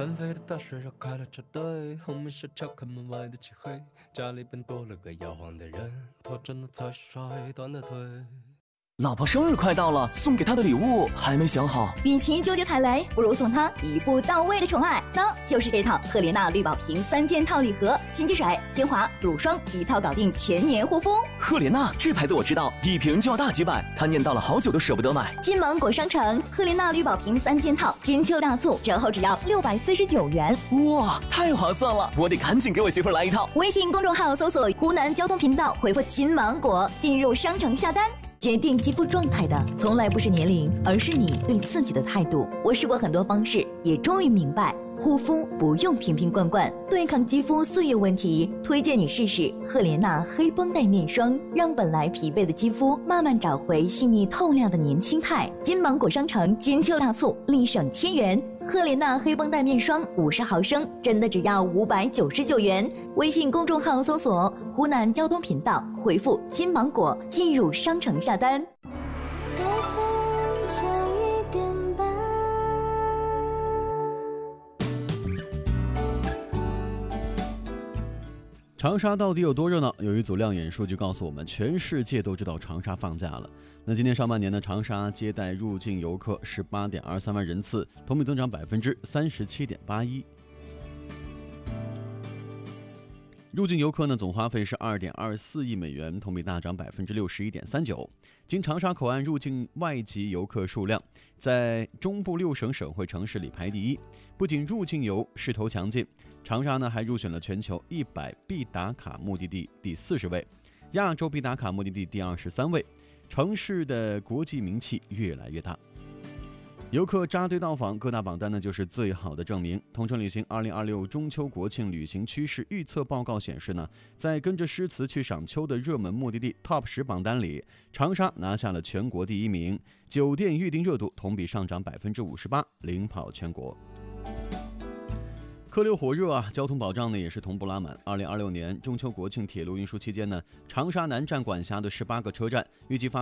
纷飞的大水绕开了车队，后面是敲开门外的漆黑，家里边多了个摇晃的人，拖着那才摔断的腿。 老婆生日快到了，送给她的礼物还没想好。 与其纠结踩雷，不如送她一步到位的宠爱，那就是这套赫莲娜绿宝瓶3件套礼盒，洗洁水、精华、乳霜一套搞定全年护肤。 赫莲娜这牌子我知道，一瓶就要大几百，她念叨了好久都舍不得买。 金芒果商城赫莲娜绿宝瓶3件套，金秋大促，折后只要649元。 哇，太划算了，我得赶紧给我媳妇来一套。 微信公众号搜索湖南交通频道，回复金芒果进入商城下单。决定肌肤状态的从来不是年龄，而是你对自己的态度。我试过很多方式，也终于明白，护肤不用瓶瓶罐罐，对抗肌肤岁月问题，推荐你试试赫莲娜黑绷带面霜，让本来疲惫的肌肤慢慢找回细腻透亮的年轻态。金芒果商城金秋大促，立省1000元。赫莲娜黑绷带面霜50毫升，真的只要599元。微信公众号搜索湖南交通频道，回复金芒果进入商城下单。 长沙到底有多热闹？有一组亮眼数据告诉我们，全世界都知道长沙放假了。那今年上半年呢，长沙接待入境游客18.23万人次，同比增长37.81%。入境游客呢总花费是2.24亿美元，同比大涨61.39%。经长沙口岸入境外籍游客数量在中部6省省会城市里排第一。不仅入境游势头强劲，长沙呢还入选了全球100必打卡目的地第40位，亚洲必打卡目的地第23位，城市的国际名气越来越大。游客扎堆到访，各大榜单呢就是最好的证明。同程旅行2026中秋国庆旅行趋势预测报告显示呢，在跟着诗词去赏秋的热门目的地 TOP 10榜单里，长沙拿下了全国第1名，酒店预订热度同比上涨58%，领跑全国。客流火热啊，交通保障呢也是同步拉满。2026年中秋国庆铁路运输期间呢，长沙南站管辖的18个车站预计发